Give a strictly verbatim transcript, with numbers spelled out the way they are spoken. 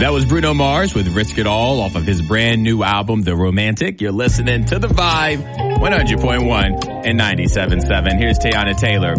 That was Bruno Mars with Risk It All off of his brand new album, The Romantic. You're listening to The Vibe, one hundred point one and ninety-seven point seven. Here's Teyana Taylor,